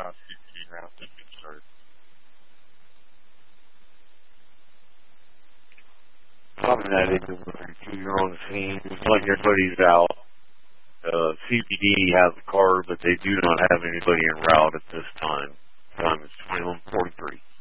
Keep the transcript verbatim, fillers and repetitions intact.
uh, C P D route that gets started. Probably not even when you're on the scene. It's like everybody's out. Uh, C P D has a car, but they do not have anybody en route at this time. Time is twenty-one forty-three.